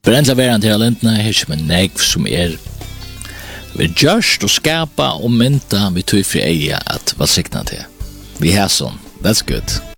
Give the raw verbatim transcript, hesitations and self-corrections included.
Brända verande til talentene, her som en negv som er vi gjørst og skapa og mynta vi tog fri eia at hva sikna til. Vi har sånn, that's good.